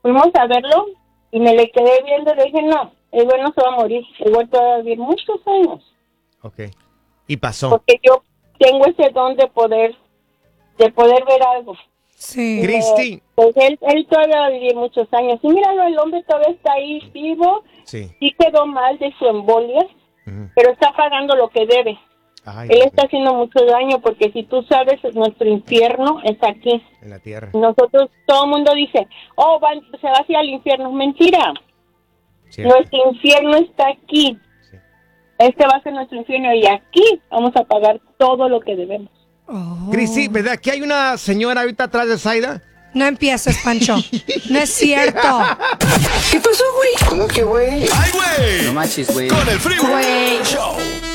Fuimos a verlo y me le quedé viendo y le dije, no, el güey no se va a morir, el güey va a vivir muchos años. Ok. Y pasó. Porque yo tengo ese don de poder ver algo. Sí. Cristi. Pues él todavía va a vivir muchos años. Y míralo, el hombre todavía está ahí vivo. Sí. Sí quedó mal de su embolia, pero está pagando lo que debe. Ay, Él está haciendo mucho daño porque si tú sabes, nuestro infierno es aquí. en la tierra. Nosotros, todo el mundo dice, se va hacia el infierno. Mentira. Cierto. Nuestro infierno está aquí. Sí. Este va a ser nuestro infierno y aquí vamos a pagar todo lo que debemos. Cristi, ¿verdad que hay una señora ahorita atrás de Zaida? No empieces, Pancho. No es cierto. ¿Qué pasó, güey? ¿Cómo que, güey? ¡Ay, güey! No manches, güey. Con el Freeway Güey. Show.